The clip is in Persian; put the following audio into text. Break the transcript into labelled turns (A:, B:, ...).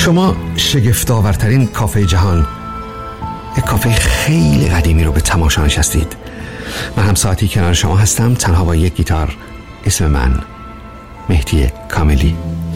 A: شما شگفت‌آورترین کافه جهان، یک کافه خیلی قدیمی رو به تماشا نشستید. من هم ساعتی کنار شما هستم، تنها با یک گیتار. اسم من مهدی کاملی.